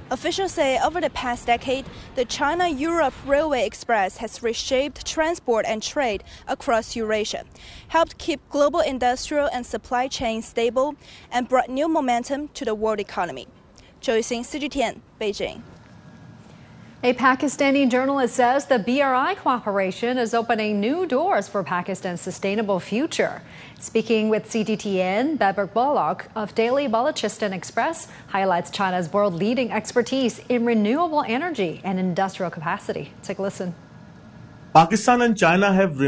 Officials say over the past decade, the China-Europe Railway Express has reshaped transport and trade across Eurasia, helped keep global industrial and supply chains stable, and brought new momentum to the world economy. Zhou Yixing, CGTN, Beijing. A Pakistani journalist says the BRI cooperation is opening new doors for Pakistan's sustainable future. Speaking with CGTN, Babak Balak of Daily Balochistan Express highlights China's world-leading expertise in renewable energy and industrial capacity. Take a listen. Pakistan and China have